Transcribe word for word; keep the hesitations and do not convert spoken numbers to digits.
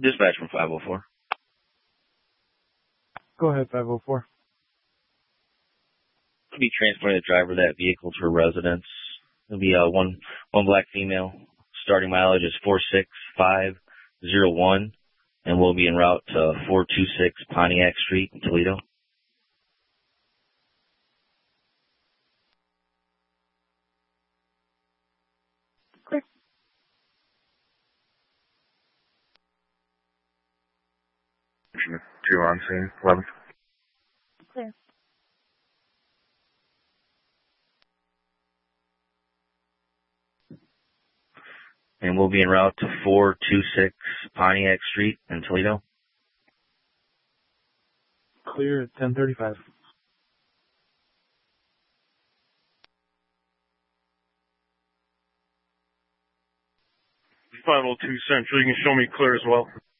Dispatch from five oh four. Go ahead, five oh four. I'll be transporting the driver of that vehicle to a residence. It'll be uh, one one black female. Starting mileage is four six five zero one, and we'll be en route to four two six Pontiac Street in Toledo. Okay. Two on scene, eleven. Clear. And we'll be en route to four two six Pontiac Street in Toledo. Clear at ten thirty-five. five oh two Central, you can show me clear as well.